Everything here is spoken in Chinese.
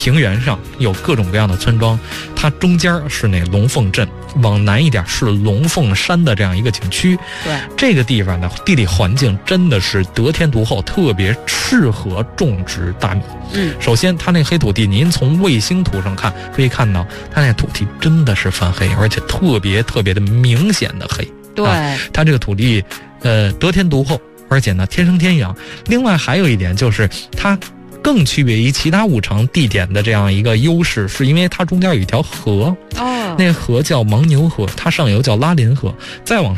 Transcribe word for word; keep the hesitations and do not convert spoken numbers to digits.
平原上有各种各样的村庄，它中间是那龙凤镇，往南一点是龙凤山的这样一个景区。 对， 这个地方的地理环境真的是得天独厚，特别适合种植大米。 嗯， 首先它那黑土地，您从卫星图上看可以看到，它那土地真的是泛黑，而且特别特别的明显的黑。 对， 啊、它这个土地，呃，得天独厚，而且呢天生天养。另外还有一点就是它更区别于其他五常地点的这样一个优势，是因为它中间有一条河， 哦， 那河叫牦牛河，它上游叫拉林河，再往